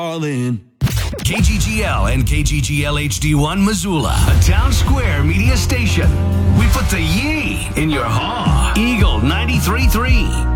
All in. KGGL and KGGL HD1 Missoula, a Town Square media station. We put the ye in your haw. Eagle 93.3.